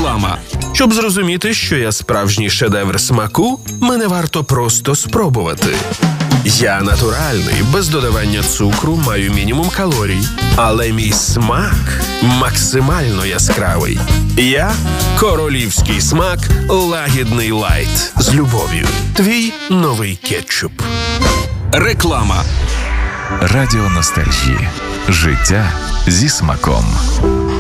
Реклама. Щоб зрозуміти, що я справжній шедевр смаку, мене варто просто спробувати. Я натуральний, без додавання цукру, маю мінімум калорій. Але мій смак максимально яскравий. Я – королівський смак лагідний лайт. З любов'ю. Твій новий кетчуп. Реклама. Радіо Ностальжі. Життя зі смаком.